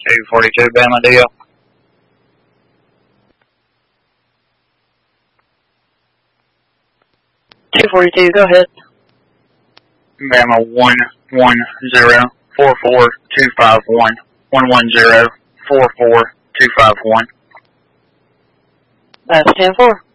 242 Bama deal. .242, go ahead. Bama 110-44251. 110-44251. That's 10-4.